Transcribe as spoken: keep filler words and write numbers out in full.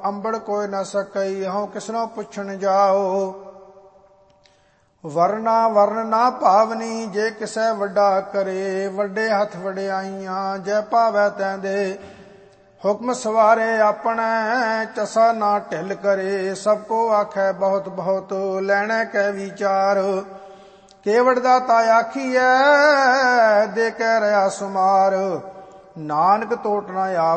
ਅੰਬੜ ਕੋਈ ਨ ਸਕਈ, ਹਉ ਕਿਸਨੋ ਪੁੱਛਣ ਜਾਓ। ਵਰਨਾ ਵਰਨ ਨਾ ਭਾਵਨੀ, ਜੇ ਕਿਸੈ ਵੱਡਾ ਕਰੇ, ਵੱਡੇ ਹੱਥ ਵਡਿਆਈਆਂ ਜੈ ਭਾਵੈ ਤੈਂ ਦੇ। ਹੁਕਮ ਸਵਾਰੇ ਆਪਣੈ, ਚਸਾ ਨਾ ਢਿੱਲ ਕਰੇ, ਸਭ ਕੋ ਆਖੈ ਬਹੁਤ ਬਹੁਤ, ਲੈਣੈ ਕੈ ਵਿਚਾਰ। ਕੇਵੜ ਦਾਤਾ ਆਖੀਐ, ਦੇ ਕਹਿ ਰਿਹਾ ਸੁਮਾਰ, ਨਾਨਕ ਟੋਟ ਨ ਆਵੈ